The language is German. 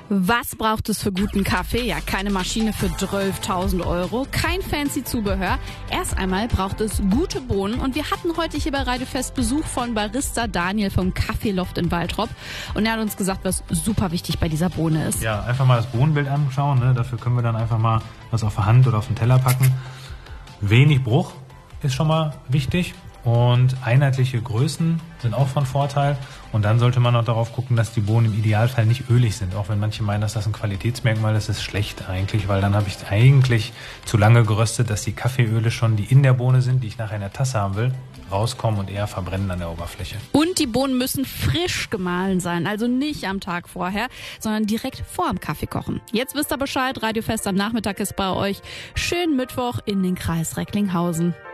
Was braucht es für guten Kaffee? Ja, keine Maschine für 12.000 €, kein fancy Zubehör. Erst einmal braucht es gute Bohnen und wir hatten heute hier bei Radiofest Besuch von Barista Daniel vom Kaffeeloft in Waltrop und er hat uns gesagt, was super wichtig bei dieser Bohne ist. Ja, einfach mal das Bohnenbild anschauen, ne? Dafür können wir dann einfach mal was auf der Hand oder auf den Teller packen. Wenig Bruch ist schon mal wichtig. Und einheitliche Größen sind auch von Vorteil. Und dann sollte man noch darauf gucken, dass die Bohnen im Idealfall nicht ölig sind. Auch wenn manche meinen, dass das ein Qualitätsmerkmal ist, ist schlecht eigentlich, weil dann habe ich eigentlich zu lange geröstet, dass die Kaffeeöle schon, die in der Bohne sind, die ich nachher in der Tasse haben will, rauskommen und eher verbrennen an der Oberfläche. Und die Bohnen müssen frisch gemahlen sein, also nicht am Tag vorher, sondern direkt vor dem Kaffee kochen. Jetzt wisst ihr Bescheid, Radiofest am Nachmittag ist bei euch. Schönen Mittwoch in den Kreis Recklinghausen.